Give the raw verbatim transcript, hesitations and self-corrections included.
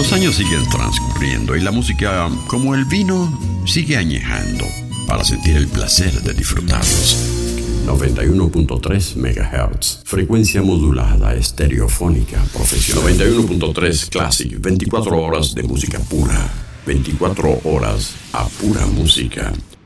Los años siguen transcurriendo y la música, como el vino, sigue añejando para sentir el placer de disfrutarlos. noventa y uno punto tres megahertz, frecuencia modulada estereofónica profesional. noventa y uno punto tres Classic, veinticuatro horas de música pura, veinticuatro horas a pura música.